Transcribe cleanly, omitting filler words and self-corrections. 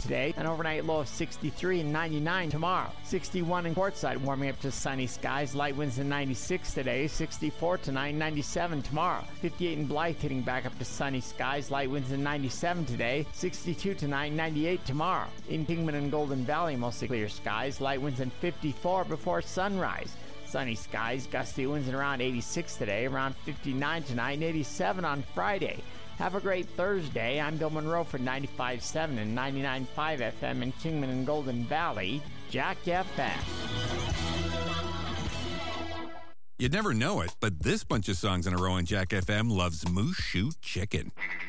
today. An overnight low of 63 and 99 tomorrow. 61 in Quartzsite, warming up to sunny skies. Light winds in 96 today. 64 tonight, 97 tomorrow. 58 in Blythe, hitting back up to sunny skies. Light winds in 97 today. 62 tonight, 98 tomorrow. In Kingman and Golden Valley, mostly clear skies. Light winds in 54 before sunrise. Sunny skies, gusty winds at around 86 today, around 59 tonight, and 87 on Friday. Have a great Thursday. I'm Bill Monroe for 95.7 and 99.5 FM in Kingman and Golden Valley, Jack FM. You'd never know it, but this bunch of songs in a row on Jack FM loves Moose Shoe Chicken.